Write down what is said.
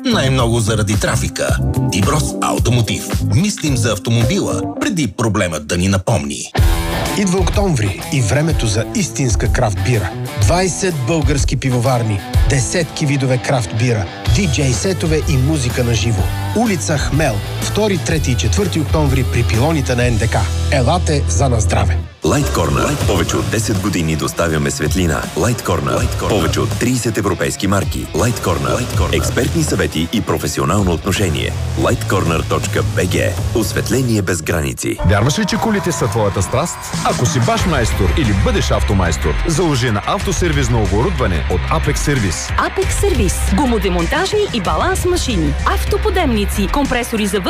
Най-много заради трафика. Тиброс Автомотив. Мислим за автомобила, преди проблемът да ни напомни. Идва октомври и времето за истинска крафт бира. 20 български пивоварни, десетки видове крафт бира, диджей сетове и музика на живо. Улица Хмел, 2, 3 и 4 октомври при пилоните на НДК. Елате за на здраве! Light Corner. Повече от 10 години доставяме светлина. Light Corner. Повече от 30 европейски марки. Light Corner. Експертни съвети и професионално отношение. lightcorner.bg. Осветление без граници. Вярваш ли, че колите са твоята страст? Ако си баш майстор или бъдеш автомайстор, заложи на автосервизно оборудване от Apex Service. Apex Service. Гумодемонтажни и баланс машини. Автоподемници. Компресори за